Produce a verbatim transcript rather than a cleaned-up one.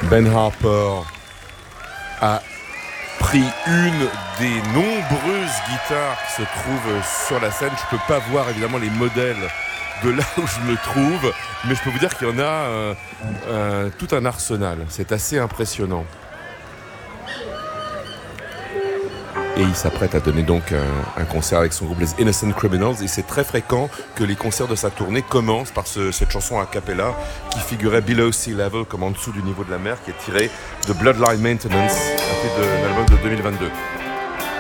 Ben Harper a pris une des nombreuses guitares qui se trouvent sur la scène. Je ne peux pas voir évidemment les modèles de là où je me trouve, mais je peux vous dire qu'il y en a euh, euh, tout un arsenal. C'est assez impressionnant. Et il s'apprête à donner donc un, un concert avec son groupe les Innocent Criminals. Et c'est très fréquent que les concerts de sa tournée commencent par ce, cette chanson a cappella qui figurait Below Sea Level, comme en dessous du niveau de la mer, qui est tirée de Bloodline Maintenance, un fait de l'album de deux mille vingt-deux.